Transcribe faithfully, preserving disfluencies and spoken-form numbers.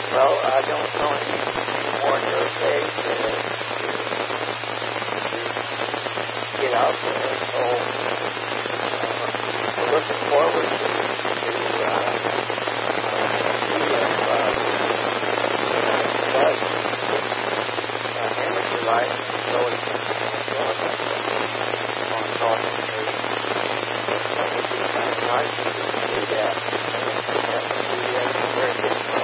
Well, I don't know any more in your case uh, to, to get out there. So uh, we're looking forward to, to uh, see if uh, does uh, amateur life so it can enjoy on talking to. It would be kind of nice to do that.